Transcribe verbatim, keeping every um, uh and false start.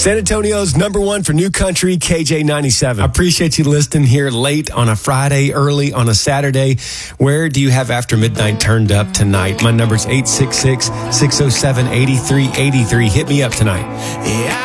San Antonio's number one for new country, K J ninety-seven. I appreciate you listening here late on a Friday, early on a Saturday. Where do you have After Midnight turned up tonight? My number's eight six six, six oh seven, eight three eight three. Hit me up tonight. Yeah.